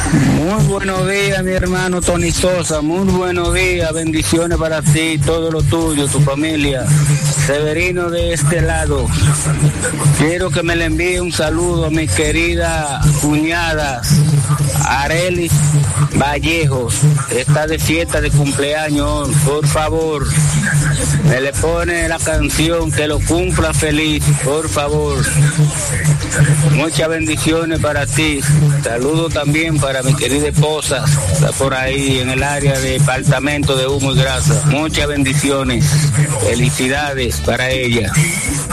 Muy buenos días, mi hermano Tony Sosa. Muy buenos días. Bendiciones para ti, todo lo tuyo, tu familia. Severino de este lado. Quiero que me le envíe un saludo a mis queridas cuñadas Arelis Vallejos. Está de fiesta de cumpleaños. Por favor, me le pone la canción que lo cumpla feliz. Por favor. Muchas bendiciones para ti. Saludos también para mi querida esposa. Está por ahí en el área de departamento de Humo y Grasa. Muchas bendiciones. Felicidades para ella.